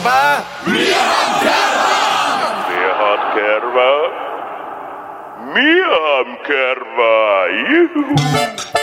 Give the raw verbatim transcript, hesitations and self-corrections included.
Kärva? Wir haben Kärva! Wer hat Kärva? Wir haben Kärva. Juhu.